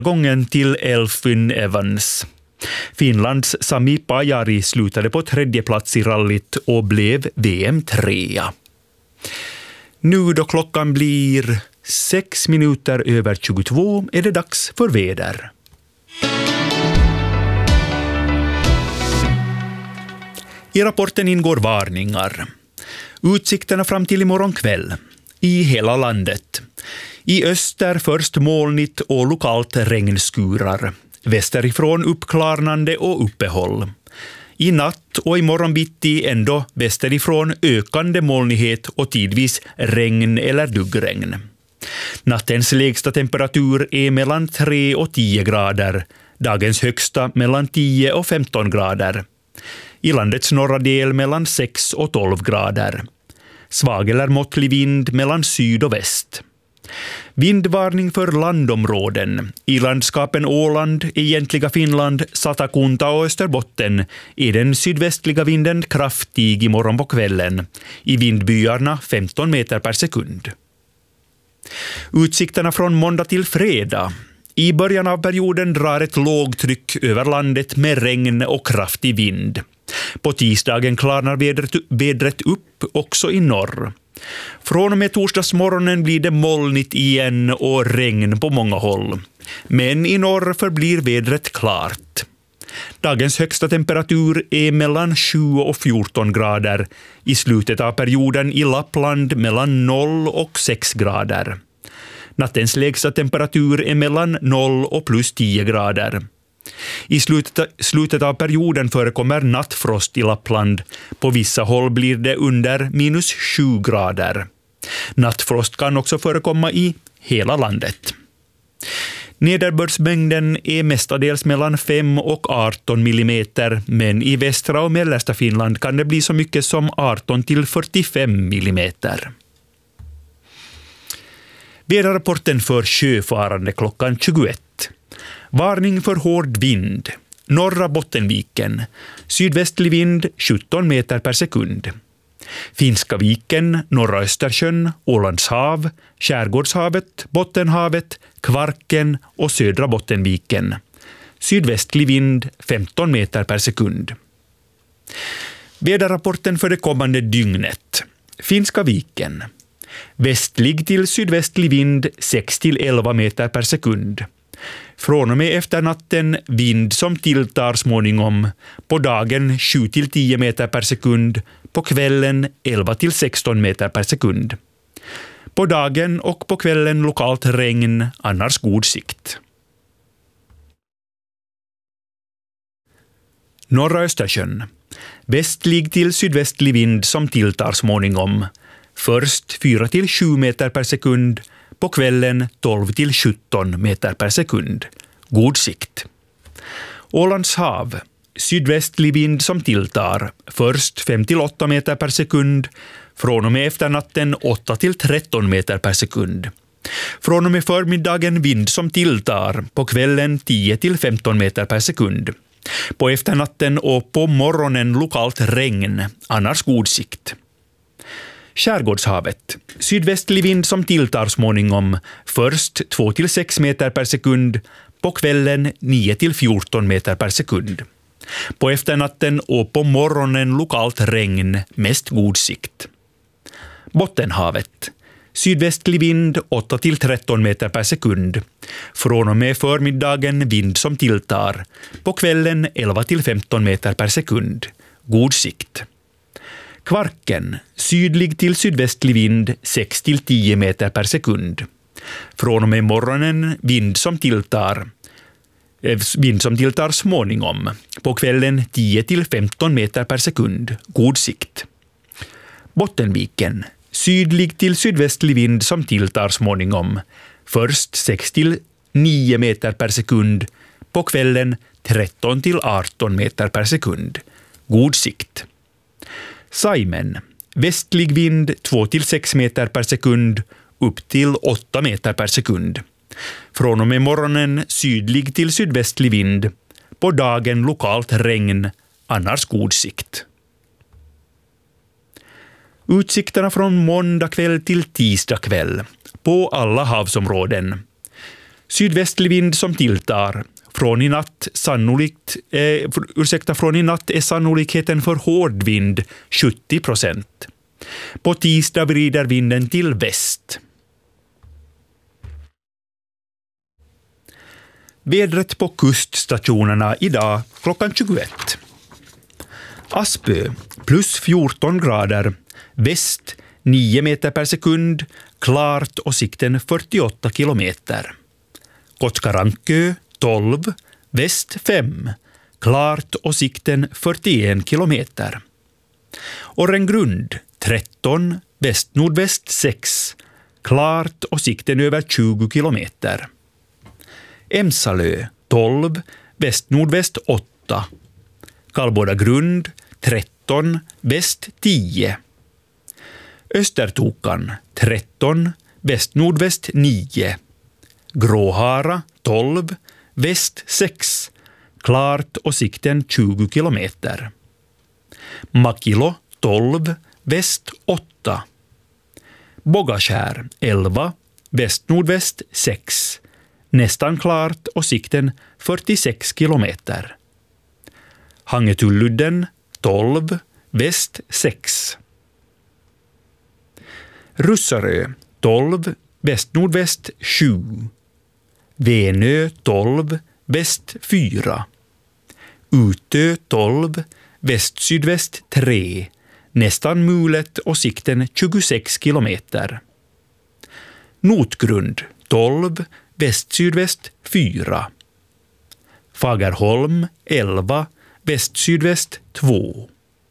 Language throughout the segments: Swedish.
gången till Elfyn Evans. Finlands Sami Pajari slutade på tredje plats i rallyt och blev VM-3. Nu då klockan blir 6 minuter över 22 är det dags för väder. I rapporten ingår varningar. Utsikterna fram till imorgon kväll. I hela landet. I öster först molnigt och lokalt regnskurar. Västerifrån uppklarnande och uppehåll. I natt och imorgon bitti ändå västerifrån ökande molnighet och tidvis regn eller duggregn. Nattens lägsta temperatur är mellan 3 och 10 grader. Dagens högsta mellan 10 och 15 grader. I landets norra del mellan 6 och 12 grader. Svag eller måttlig vind mellan syd och väst. Vindvarning för landområden. I landskapen Åland, egentliga Finland, Satakunta och Österbotten är den sydvästliga vinden kraftig imorgon på kvällen. I vindbyarna 15 meter per sekund. Utsikterna från måndag till fredag. I början av perioden drar ett lågtryck över landet med regn och kraftig vind. På tisdagen klarnar vädret upp också i norr. Från och med torsdagsmorgonen blir det molnigt igen och regn på många håll. Men i norr förblir vädret klart. Dagens högsta temperatur är mellan 7 och 14 grader. I slutet av perioden i Lappland mellan 0 och 6 grader. Nattens lägsta temperatur är mellan 0 och plus 10 grader. I slutet av perioden förekommer nattfrost i Lappland. På vissa håll blir det under minus 7 grader. Nattfrost kan också förekomma i hela landet. Nederbördsmängden är mestadels mellan 5 och 18 millimeter, men i västra och mellersta Finland kan det bli så mycket som 18 till 45 millimeter. Väderrapporten för sjöfarande klockan 21. Varning för hård vind. Norra Bottenviken. Sydvästlig vind 17 meter per sekund. Finska viken, norra Östersjön, Ålands hav, Skärgårdshavet, Bottenhavet, Kvarken och södra Bottenviken. Sydvästlig vind 15 meter per sekund. Väderrapporten för det kommande dygnet. Finska viken. Västlig till sydvästlig vind 6 till 11 meter per sekund. Från och med efter natten vind som tilltar småningom. På dagen 7 till 10 meter per sekund. På kvällen 11 till 16 meter per sekund. På dagen och på kvällen lokalt regn, annars god sikt. Norra Östersjön. Västlig till sydvästlig vind som tilltar småningom. Först 4 till 7 meter per sekund. På kvällen 12 till 17 meter per sekund. God sikt. Ålands hav. Sydvästlig vind som tilltar. Först 5 till 8 meter per sekund. Från och med efter natten 8 till 13 meter per sekund. Från och med förmiddagen vind som tilltar. På kvällen 10 till 15 meter per sekund. På efternatten och på morgonen lokalt regn. Annars god sikt. Skärgårdshavet. Sydvästlig vind som tilltar småningom. Först 2 till 6 meter per sekund. På kvällen 9 till 14 meter per sekund. På efternatten och på morgonen lokalt regn. Mest god sikt. Bottenhavet. Sydvästlig vind 8 till 13 meter per sekund. Från och med förmiddagen vind som tilltar. På kvällen 11 till 15 meter per sekund. God sikt. Kvarken. Sydlig till sydvästlig vind 6 till 10 meter per sekund. Från och med morgonen vind som tilltar småningom. På kvällen 10 till 15 meter per sekund. God sikt. Bottenviken. Sydlig till sydvästlig vind som tilltar småningom. Först 6 till 9 meter per sekund. På kvällen 13 till 18 meter per sekund. God sikt. Saimen. Västlig vind 2 till 6 meter per sekund. Upp till 8 meter per sekund. Från och med morgonen sydlig till sydvästlig vind. På dagen lokalt regn. Annars god sikt. Utsikterna från måndag kväll till tisdag kväll. På alla havsområden. Sydvästlig vind som tilltar. Från i natt är sannolikheten för hård vind 70%. På tisdag vrider vinden till väst. Vädret på kuststationerna idag klockan 21. Aspö plus 14 grader, väst 9 meter per sekund, klart och sikten 48 kilometer. Kotskarankö 12, väst 5, klart och sikten 41 kilometer. Orrengrund 13, väst-nordväst 6, klart och sikten över 20 kilometer. Emsalö 12, väst-nordväst 8, Kallbåda grund 13, väst 10. Östertokan 13, väst-nordväst 9. Gråhara 12, väst 6, klart och sikten 20 kilometer. Makilo 12, väst 8. Bogaskär 11, väst-nordväst 6, nästan klart och sikten 46 kilometer. Hangetulludden 12, väst 6. Russarö 12, väst-nordväst 7. Venö 12, väst 4. Utö 12, väst-sydväst 3, nästan mulet och sikten 26 kilometer. Notgrund 12, väst-sydväst 4. Fagerholm 11, väst-sydväst 2.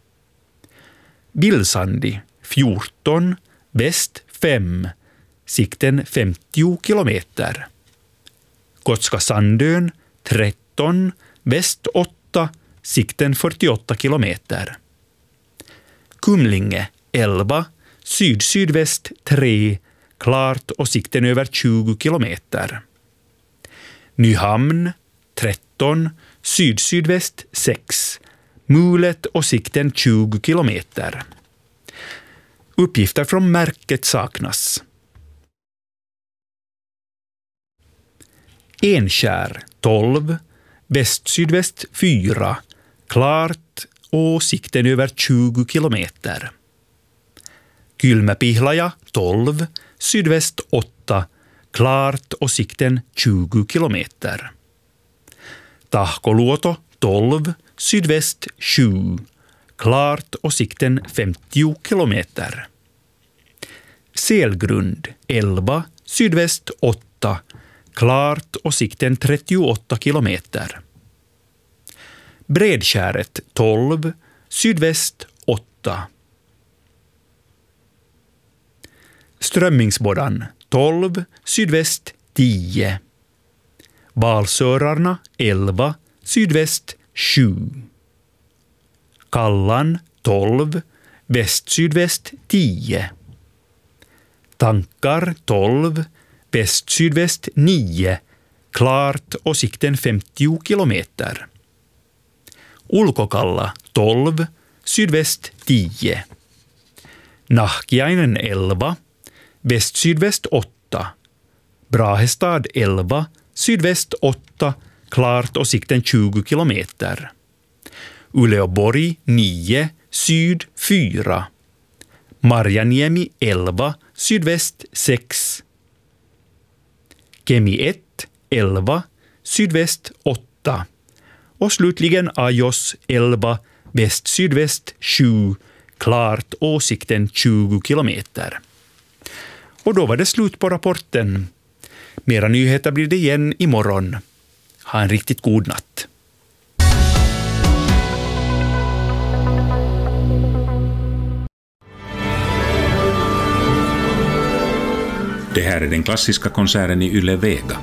Bilsandi 14, väst 5, sikten 50 kilometer. Gotska Sandön 13, väst 8, sikten 48 kilometer. Kumlinge 11, syd-sydväst 3, klart och sikten över 20 kilometer. Nyhamn 13, syd-sydväst 6, mulet och sikten 20 kilometer. Uppgifter från märket saknas. Enskär 12, väst-sydväst 4, klart och sikten över 20 kilometer. Kylmäpihlaja 12, sydväst 8, klart och sikten 20 kilometer. Tahkoluoto 12, sydväst 7, klart och sikten 50 kilometer. Selgrund 11, sydväst 8, klart och sikten 38 kilometer. Bredskäret 12, sydväst 8. Strömmingsboddan 12, sydväst 10. Valsörarna 11, sydväst 7. Kallan 12, väst-sydväst 10. Tankar 12, väst-sydväst 9, klart och sikten 50 kilometer. Ulkokalla 12, sydväst 10. Nahkiainen 11, väst-sydväst 8. Brahestad 11, sydväst 8, klart och sikten 20 kilometer. Uleåborg 9, syd 4. Marjaniemi 11, sydväst 6. Kemi 1, 11, sydväst 8. Och slutligen Ajos 11, väst-sydväst 7, klart och sikten 20 kilometer. Och då var det slut på rapporten. Mera nyheter blir det igen imorgon. Ha en riktigt god natt. Det här är den klassiska konserten i Yle Vega.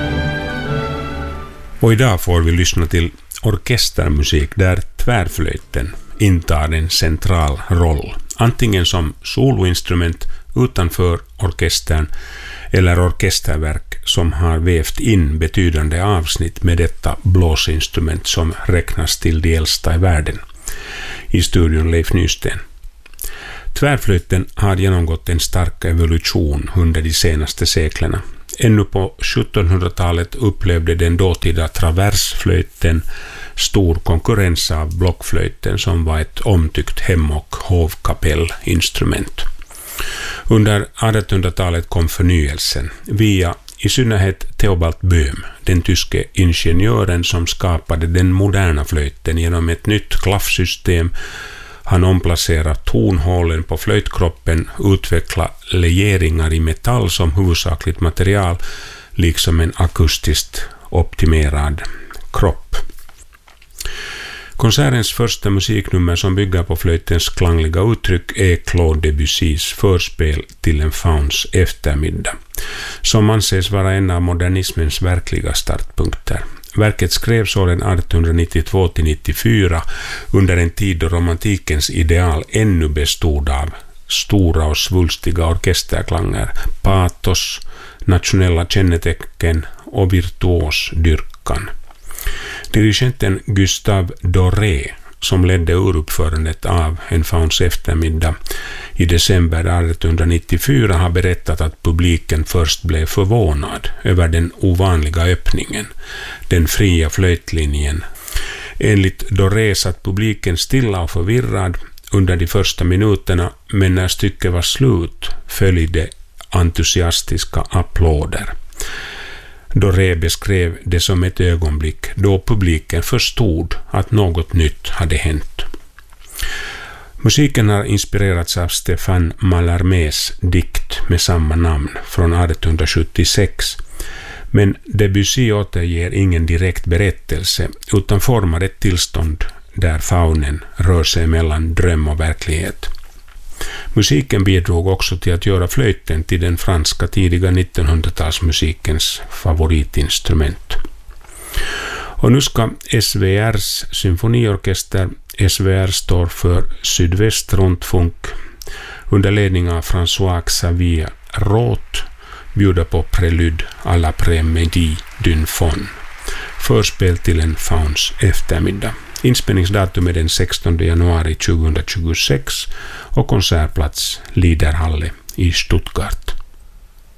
Och idag får vi lyssna till orkestermusik där tvärflöjten intar en central roll. Antingen som soloinstrument utanför orkestern eller orkesterverk som har vävt in betydande avsnitt med detta blåsinstrument som räknas till de äldsta i världen. I studion Leif Nysten. Tvärflöjten har genomgått en stark evolution under de senaste seklerna. Ännu på 1700-talet upplevde den dåtida traversflöjten stor konkurrens av blockflöjten som var ett omtyckt hem- och hovkapellinstrument. Under 1800-talet kom förnyelsen via i synnerhet Theobald Böhm, den tyske ingenjören som skapade den moderna flöjten genom ett nytt klaffsystem. Han omplacerar tonhålen på flöjtkroppen, utvecklar legeringar i metall som huvudsakligt material, liksom en akustiskt optimerad kropp. Konsertens första musiknummer som bygger på flöjtens klangliga uttryck är Claude Debussys förspel till en fauns eftermiddag, som anses vara en av modernismens verkliga startpunkter. Verket skrevs åren 1892-94 under en tid då romantikens ideal ännu bestod av stora och svulstiga orkesterklanger, patos, nationella kännetecken och virtuos dyrkan. Dirigenten Gustave Doré, som ledde uruppförandet av En fauns eftermiddag i december 1894, har berättat att publiken först blev förvånad över den ovanliga öppningen, den fria flöjtlinjen. Enligt Doré satt publiken stilla och förvirrad under de första minuterna, men när stycket var slut följde entusiastiska applåder. Doré beskrev det som ett ögonblick då publiken förstod att något nytt hade hänt. Musiken har inspirerats av Stéphane Mallarmés dikt med samma namn från 1876, men Debussy återger ingen direkt berättelse utan formar ett tillstånd där faunen rör sig mellan dröm och verklighet. Musiken bidrog också till att göra flöjten till den franska tidiga 1900-talsmusikens favoritinstrument. Och nu ska SVRs symfoniorkester, SVR står för Sydvästrundfunk, under ledning av François Xavier Roth, bjuda på Prélude à l'après-midi d'une faune, förspel till en fauns eftermiddag. Inspelningsdatum är den 16 januari 2026 och konsertplats Liederhalle i Stuttgart.